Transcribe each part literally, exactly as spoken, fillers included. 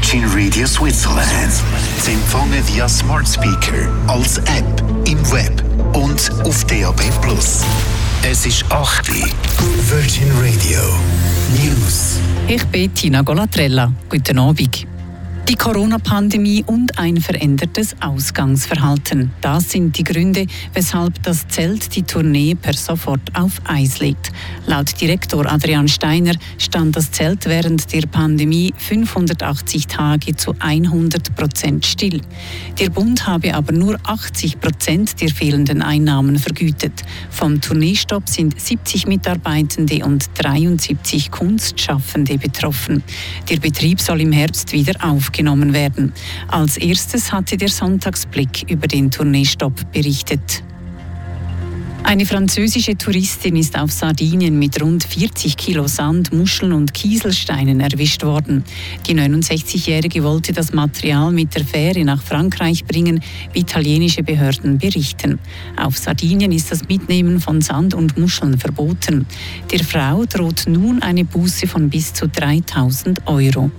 Virgin Radio Switzerland. Sie empfangen via Smart Speaker, als App, im Web und auf D A B plus. Es ist acht Uhr. Virgin Radio News. Ich bin Tina Golatrella. Guten Abend. Die Corona-Pandemie und ein verändertes Ausgangsverhalten. Das sind die Gründe, weshalb das Zelt die Tournee per sofort auf Eis legt. Laut Direktor Adrian Steiner stand das Zelt während der Pandemie fünfhundertachtzig Tage zu hundert Prozent still. Der Bund habe aber nur achtzig Prozent der fehlenden Einnahmen vergütet. Vom Tourneestopp sind siebzig Mitarbeitende und dreiundsiebzig Kunstschaffende betroffen. Der Betrieb soll im Herbst wieder aufgenommen werden. Als erstes hatte der Sonntagsblick über den Tourneestopp berichtet. Eine französische Touristin ist auf Sardinien mit rund vierzig Kilo Sand, Muscheln und Kieselsteinen erwischt worden. Die neunundsechzigjährige wollte das Material mit der Fähre nach Frankreich bringen, wie italienische Behörden berichten. Auf Sardinien ist das Mitnehmen von Sand und Muscheln verboten. Der Frau droht nun eine Buße von bis zu dreitausend Euro.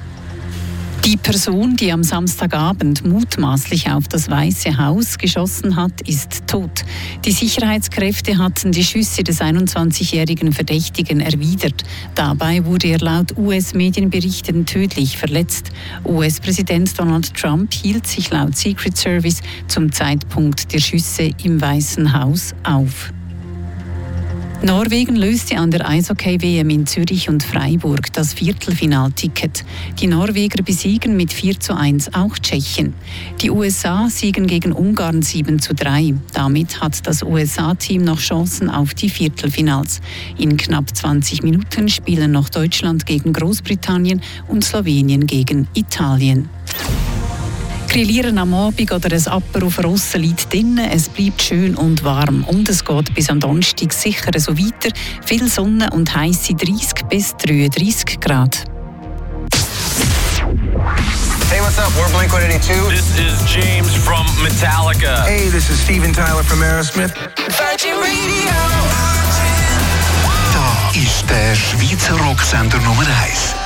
Die Person, die am Samstagabend mutmaßlich auf das Weiße Haus geschossen hat, ist tot. Die Sicherheitskräfte hatten die Schüsse des einundzwanzigjährigen Verdächtigen erwidert. Dabei wurde er laut U S-Medienberichten tödlich verletzt. U S-Präsident Donald Trump hielt sich laut Secret Service zum Zeitpunkt der Schüsse im Weißen Haus auf. Norwegen löste an der Eishockey-W M in Zürich und Freiburg das Viertelfinalticket. Die Norweger besiegen mit vier zu eins auch Tschechien. Die U S A siegen gegen Ungarn sieben zu drei. Damit hat das U S A-Team noch Chancen auf die Viertelfinals. In knapp zwanzig Minuten spielen noch Deutschland gegen Großbritannien und Slowenien gegen Italien. Grillieren am Abend oder ein Apero auf Rossen liegt drinnen, es bleibt schön und warm und es geht bis am Donnerstag sicher so weiter. Viel Sonne und heisse dreißig bis dreiunddreißig Grad. Hey, what's up? We're Blink one eighty-two. This is James from Metallica. Hey, this is Steven Tyler from Aerosmith. Virgin Radio. Da ist der Schweizer Rocksender Nummer eins.